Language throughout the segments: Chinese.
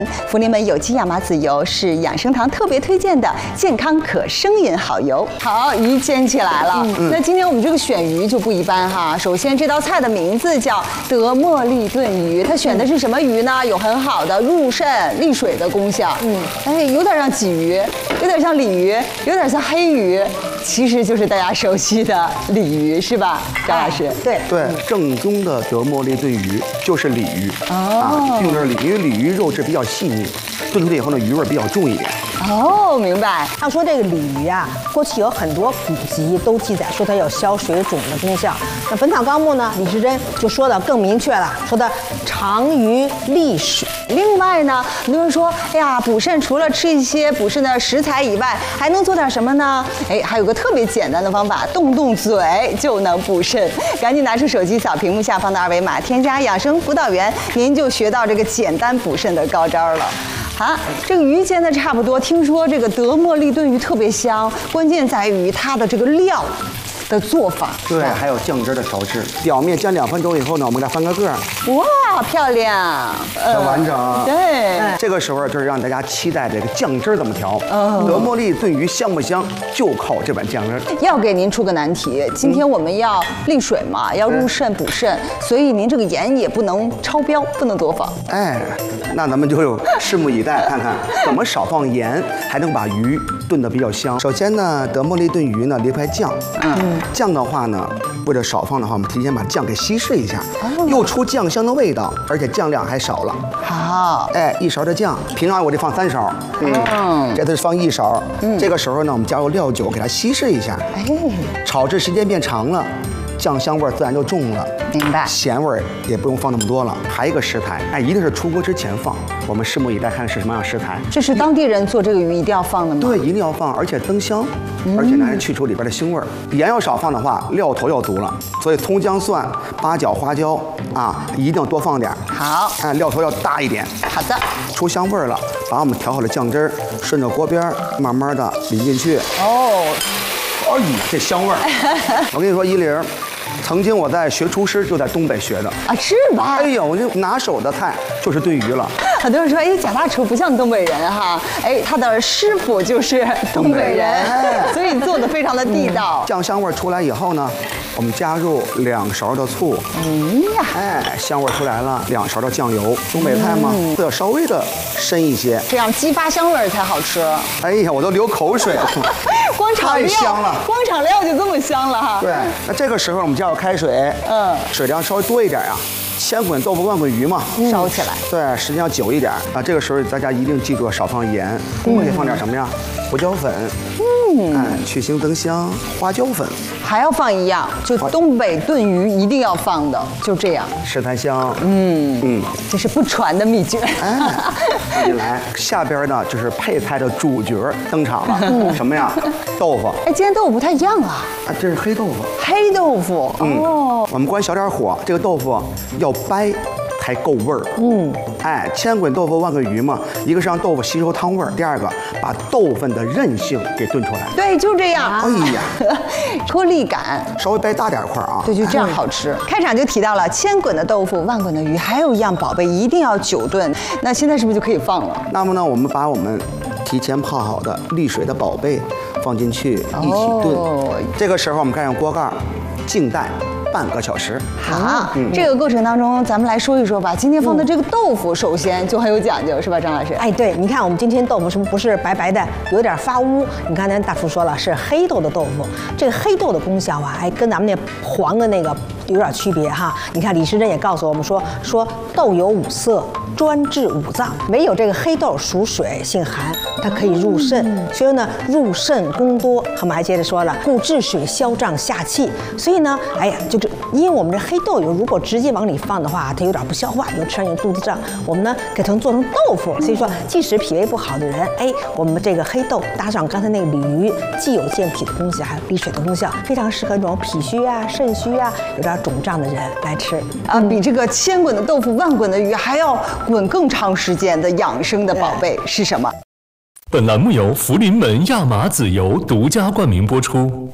福临门有机亚麻籽油是养生堂特别推荐的健康可生饮好油。好，鱼煎起来了。那今天我们这个选鱼就不一般哈。首先这道菜的名字叫德莫利炖鱼，它选的是什么鱼呢？有很好的入肾利水的功效。哎，有点像鲫鱼，有点像鲤鱼，有点像黑鱼，其实就是大家熟悉的鲤鱼，是吧，张老师？ 对，正宗的德莫利炖鱼就是鲤鱼用的是鲤鱼，因为鲤鱼肉质比较细腻，炖出来以后呢，鱼味比较重一点。 哦，明白。 他说这个鲤鱼啊，过去有很多古籍都记载说它有消水肿的功效。那《本草纲目》呢，李时珍就说的更明确了，说的长鱼利水。 另外呢，很多人说，哎呀，补肾除了吃一些补肾的食材以外，还能做点什么呢？哎，还有个特别简单的方法，动动嘴就能补肾。赶紧拿出手机扫屏幕下方的二维码，添加养生辅导员，您就学到这个简单补肾的高招了。啊，这个鱼煎的差不多，听说这个德莫利炖鱼特别香，关键在于它的这个料的做法。 对，还有酱汁的调制。表面煎2分钟以后呢，我们给它翻个个儿。 哇，漂亮， 很完整。 对， 这个时候就是让大家期待这个酱汁怎么调。德莫利炖鱼香不香，就靠这碗酱汁。 要给您出个难题，今天我们要利水嘛，要入肾补肾，所以您这个盐也不能超标，不能多放。 哎，那咱们就拭目以待，看看怎么少放盐，还能把鱼炖得比较香。首先呢，德莫利炖鱼呢，离不开酱。酱的话呢，为了少放的话，我们提前把酱给稀释一下，又出酱香的味道，而且酱量还少了。 好， 哎，1勺的酱，平常我得放3勺，这次放1勺。这个时候呢，我们加入料酒给它稀释一下，炒制时间变长了，酱香味自然就重了。 明白， 咸味也不用放那么多了。还有一个食材，哎，一定是出锅之前放。我们拭目以待，看是什么样的食材。 这是当地人做这个鱼一定要放的吗？ 对，一定要放，而且增香，而且呢还去除里边的腥味儿。盐要少放的话，料头要足了。所以葱姜蒜、八角、花椒啊，一定要多放点。 好， 哎，料头要大一点。 好的， 出香味儿了，把我们调好的酱汁儿顺着锅边儿慢慢的淋进去。哎呀，这香味儿！我跟你说，依林，曾经我在学厨师就在东北学的啊，是吧？ 哎呦，我就拿手的菜就是炖鱼了。 很多人说，哎，贾大厨不像东北人哈，哎，他的师傅就是东北人，所以做的非常的地道。 酱香味出来以后呢，我们加入2勺的醋。哎，香味出来了，2勺的酱油。东北菜嘛，都要稍微的深一些， 这样激发香味才好吃。 哎呀，我都流口水了。 光炒料， 太香了， 光炒料就这么香了哈。 对，那这个时候我们加入开水，水量稍微多一点呀。千滚豆腐万滚鱼嘛， 烧起来。 对，时间要久一点啊。这个时候大家一定记住少放盐，可以放点什么呀？胡椒粉，哎，去腥增香，花椒粉。 还要放一样，就东北炖鱼一定要放的，就这样， 食材香。 这是不传的秘诀。 哎，一来下边呢就是配菜的主角登场了，什么呀？豆腐。 哎，今天豆腐不太一样啊。 啊，这是黑豆腐。 黑豆腐。 我们关小点火，这个豆腐要掰才够味儿。哎，千滚豆腐万滚鱼嘛，一个是让豆腐吸收汤味儿，第二个把豆粉的韧性给炖出来。 对，就这样。 哎呀， 颗粒感， 稍微掰大点块啊。 对，就这样好吃。开场就提到了千滚的豆腐，万滚的鱼，还有一样宝贝一定要久炖。那现在是不是就可以放了？ 那么呢，我们把我们提前泡好的沥水的宝贝放进去一起炖。这个时候我们盖上锅盖，静待半个小时。 好，这个过程当中，咱们来说一说吧。今天放的这个豆腐，首先就很有讲究，是吧，张老师？ 哎，对，你看我们今天豆腐是不是白白的，有点发乌？你看咱大厨说了是黑豆的豆腐，这个黑豆的功效啊，哎，跟咱们那黄的那个有点区别哈。你看李时珍也告诉我们说豆有5色，专治5脏，唯有这个黑豆属水，性寒，它可以入肾，所以呢入肾功多。我们还接着说了，故治水消胀下气。所以呢，哎呀，就是因为我们这黑豆油如果直接往里放的话，它有点不消化，有吃上有肚子胀。我们呢给它做成豆腐，所以说即使脾胃不好的人，哎，我们这个黑豆搭上刚才那个鲤鱼，既有健脾的功效，还有利水的功效，非常适合这种脾虚啊、肾虚啊、有点肿胀的人来吃啊。比这个千滚的豆腐、万滚的鱼还要滚更长时间的养生的宝贝是什么？ 本栏目由福临门亚麻籽油独家冠名播出。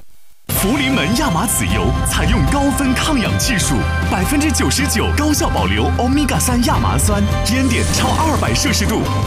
福临门亚麻籽油采用高分抗氧技术，99%高效保留欧米伽3亚麻酸，烟点超200摄氏度。